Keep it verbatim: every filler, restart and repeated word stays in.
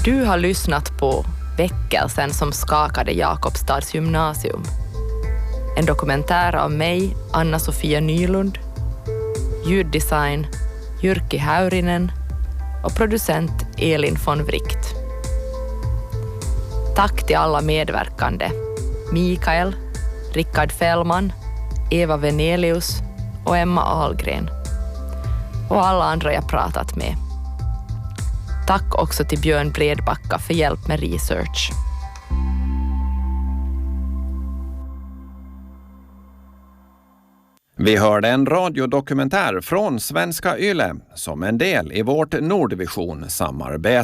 Du har lyssnat på Väckelsen som skakade Jakobstads gymnasium. En dokumentär av mig, Anna-Sofia Nylund. Ljuddesign, Jyrki Häyrinen och producent Elin von Wright. Tack till alla medverkande. Mikael, Rickard Fällman, Eva Venelius och Emma Ahlgren. Och alla andra jag pratat med. Tack också till Björn Bredbacka för hjälp med research. Vi hörde en radiodokumentär från Svenska Yle som en del i vårt Nordvision-samarbete.